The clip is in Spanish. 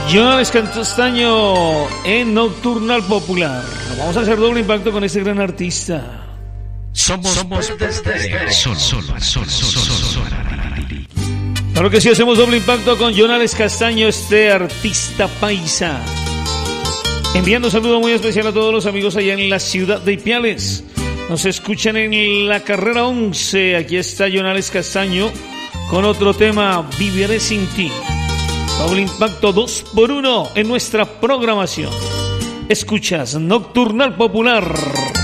Jonales Castaño en Nocturnal Popular. Vamos a hacer doble impacto con este gran artista. Somos desde solo. Claro que sí, hacemos doble impacto con Jonales Castaño, este artista paisa. Enviando un saludo muy especial a todos los amigos allá en la ciudad de Ipiales. Nos escuchan en la carrera 11. Aquí está Jonales Castaño con otro tema, Viviré sin ti. Doble impacto 2x1 en nuestra programación. Escuchas Nocturnal Popular.